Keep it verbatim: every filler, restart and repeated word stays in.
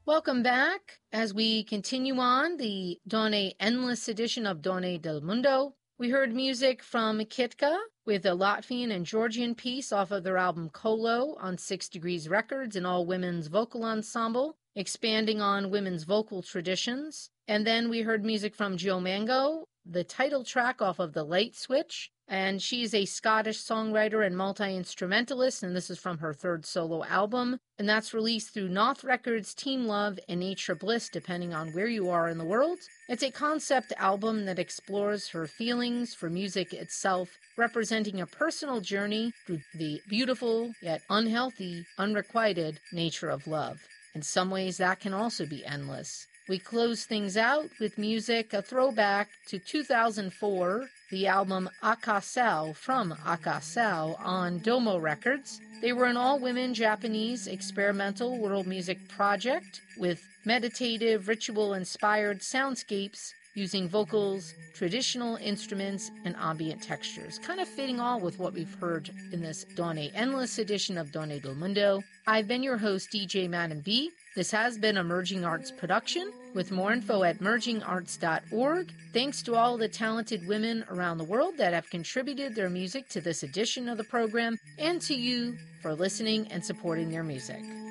Welcome back as we continue on the Donne Endless edition of Donne del Mundo. We heard music from Kitka with a Latvian and Georgian piece off of their album Kolo on Six Degrees Records, an all-women's vocal ensemble, expanding on women's vocal traditions. And then we heard music from Joe Mango, the title track off of The Light Switch. And she's a Scottish songwriter and multi-instrumentalist, and this is from her third solo album. And that's released through Noth Records, Team Love, and Nature Bliss, depending on where you are in the world. It's a concept album that explores her feelings for music itself, representing a personal journey through the beautiful yet unhealthy, unrequited nature of love. In some ways, that can also be endless. We close things out with music, a throwback to two thousand four, the album Akasao from Akasao on Domo Records. They were an all-women Japanese experimental world music project with meditative, ritual-inspired soundscapes using vocals, traditional instruments, and ambient textures, kind of fitting all with what we've heard in this Donne Endless edition of Donne del Mundo. I've been your host, D J Madam B. This has been a Merging Arts production, with more info at merging arts dot org. Thanks to all the talented women around the world that have contributed their music to this edition of the program, and to you for listening and supporting their music.